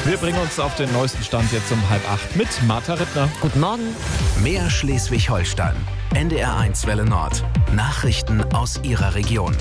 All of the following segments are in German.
Wir bringen uns auf den neuesten Stand jetzt um 7:30 mit Martha Rittner. Guten Morgen. Mehr Schleswig-Holstein. NDR1 Welle Nord. Nachrichten aus Ihrer Region.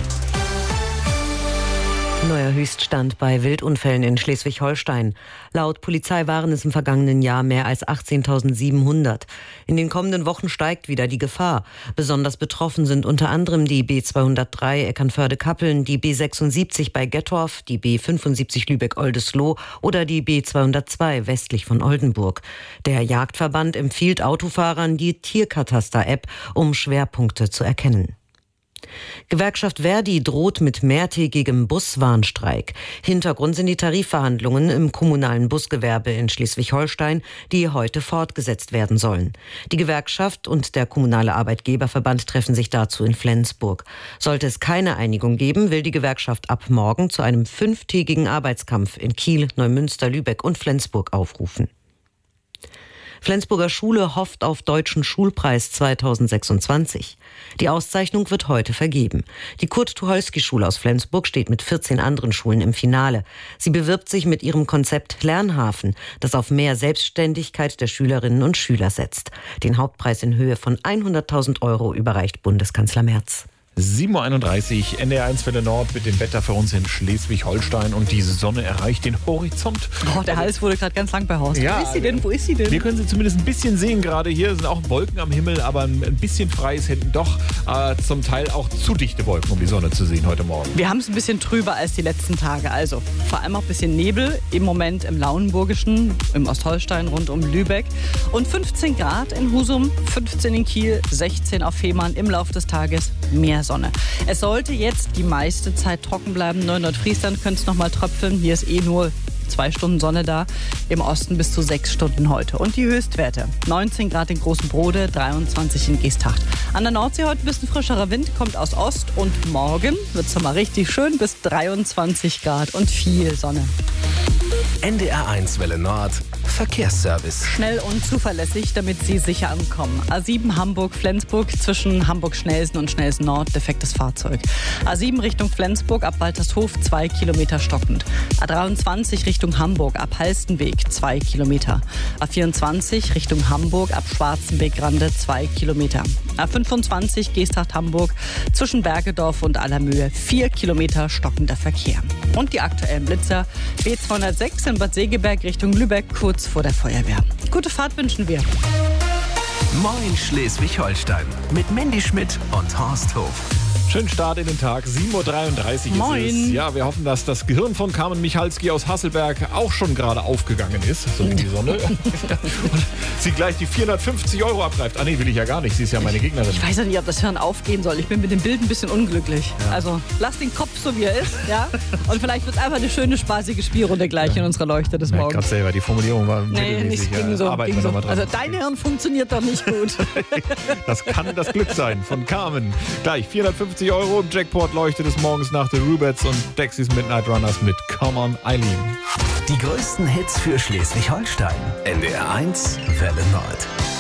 Neuer Höchststand bei Wildunfällen in Schleswig-Holstein. Laut Polizei waren es im vergangenen Jahr mehr als 18.700. In den kommenden Wochen steigt wieder die Gefahr. Besonders betroffen sind unter anderem die B203 Eckernförde-Kappeln, die B76 bei Gettorf, die B75 Lübeck-Oldesloe oder die B202 westlich von Oldenburg. Der Jagdverband empfiehlt Autofahrern die Tierkataster-App, um Schwerpunkte zu erkennen. Gewerkschaft Verdi droht mit mehrtägigem Buswarnstreik. Hintergrund sind die Tarifverhandlungen im kommunalen Busgewerbe in Schleswig-Holstein, die heute fortgesetzt werden sollen. Die Gewerkschaft und der kommunale Arbeitgeberverband treffen sich dazu in Flensburg. Sollte es keine Einigung geben, will die Gewerkschaft ab morgen zu einem 5-tägigen Arbeitskampf in Kiel, Neumünster, Lübeck und Flensburg aufrufen. Flensburger Schule hofft auf Deutschen Schulpreis 2026. Die Auszeichnung wird heute vergeben. Die Kurt-Tucholsky-Schule aus Flensburg steht mit 14 anderen Schulen im Finale. Sie bewirbt sich mit ihrem Konzept Lernhafen, das auf mehr Selbstständigkeit der Schülerinnen und Schüler setzt. Den Hauptpreis in Höhe von 100.000 € überreicht Bundeskanzler Merz. 7:31 Uhr, NDR1 Welle Nord mit dem Wetter für uns in Schleswig-Holstein und die Sonne erreicht den Horizont. Oh, der Hals wurde gerade ganz lang bei Horst. Ja, Wo ist sie denn? Wo ist sie denn? Wir können sie zumindest ein bisschen sehen gerade hier. Es sind auch Wolken am Himmel, aber ein bisschen frei ist hinten doch. Zum Teil auch zu dichte Wolken, um die Sonne zu sehen heute Morgen. Wir haben es ein bisschen trüber als die letzten Tage. Also vor allem auch ein bisschen Nebel. Im Moment im Lauenburgischen, im Ostholstein rund um Lübeck. Und 15 Grad in Husum, 15 in Kiel, 16 auf Fehmarn. Im Laufe des Tages mehr Sonne. Es sollte jetzt die meiste Zeit trocken bleiben. Nur in Nordfriesland könnte es noch mal tröpfeln. Hier ist nur 2 Stunden Sonne da. Im Osten bis zu 6 Stunden heute. Und die Höchstwerte: 19 Grad in Großen Brode, 23 in Geesthacht. An der Nordsee heute ein bisschen frischerer Wind, kommt aus Ost. Und morgen wird es mal richtig schön, bis 23 Grad und viel Sonne. NDR1 Welle Nord. Verkehrsservice. Schnell und zuverlässig, damit Sie sicher ankommen. A7 Hamburg-Flensburg, zwischen Hamburg-Schnelsen und Schnelsen-Nord, defektes Fahrzeug. A7 Richtung Flensburg, ab Waltershof 2 Kilometer stockend. A23 Richtung Hamburg, ab Halstenweg 2 Kilometer. A24 Richtung Hamburg, ab Schwarzenbegrande 2 Kilometer. A25 Geesthacht-Hamburg, zwischen Bergedorf und Allermöhe 4 Kilometer stockender Verkehr. Und die aktuellen Blitzer: B206 in Bad Segeberg Richtung Lübeck, kurz vor der Feuerwehr. Gute Fahrt wünschen wir. Moin Schleswig-Holstein. Mit Mandy Schmidt und Horst Hof. Schönen Start in den Tag, 7:33 Uhr Moin. ist es. Ja, wir hoffen, dass das Gehirn von Carmen Michalski aus Hasselberg auch schon gerade aufgegangen ist, so wie die Sonne. Und sie gleich die 450 € abgreift. Nee, will ich ja gar nicht, sie ist ja meine Gegnerin. Ich weiß ja nicht, ob das Hirn aufgehen soll. Ich bin mit dem Bild ein bisschen unglücklich. Ja. Also lass den Kopf so, wie er ist. Ja? Und vielleicht wird es einfach eine schöne, spaßige Spielrunde gleich in unserer Leuchte des Morgens. Gerade selber, die Formulierung war nicht ging so. Arbeiten wir noch mal dran. Also dein Hirn funktioniert doch nicht gut. Das kann das Glück sein von Carmen. Gleich 450 € im Jackpot, Leuchte des Morgens nach The Rubets und Dexys Midnight Runners mit Come On Eileen. Die größten Hits für Schleswig-Holstein. NDR1 Welle Nord.